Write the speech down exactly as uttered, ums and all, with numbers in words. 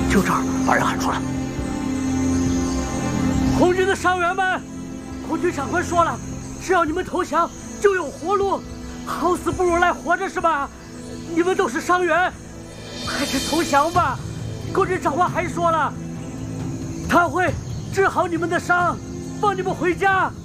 就这儿，把人喊出来。红军的伤员们，红军长官说了，只要你们投降，就有活路。好死不如赖活着是吧？你们都是伤员，还是投降吧。空军长官还说了，他会治好你们的伤，放你们回家。